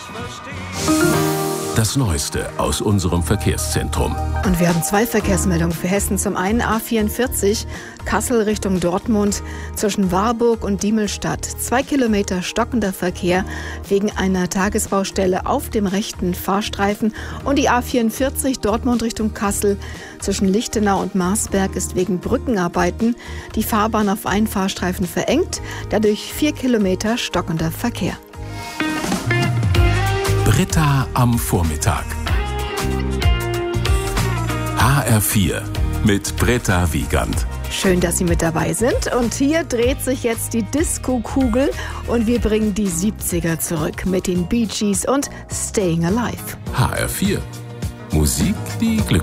Das Neueste aus unserem Verkehrszentrum. Und wir haben 2 Verkehrsmeldungen für Hessen. Zum einen A44 Kassel Richtung Dortmund zwischen Warburg und Diemelstadt. 2 Kilometer stockender Verkehr wegen einer Tagesbaustelle auf dem rechten Fahrstreifen. Und die A44 Dortmund Richtung Kassel zwischen Lichtenau und Marsberg ist wegen Brückenarbeiten die Fahrbahn auf einen Fahrstreifen verengt. Dadurch 4 Kilometer stockender Verkehr. Britta am Vormittag. HR4 mit Britta Wiegand. Schön, dass Sie mit dabei sind. Und hier dreht sich jetzt die Disco-Kugel und wir bringen die 70er zurück mit den Bee Gees und Staying Alive. HR4. Musik, die Glück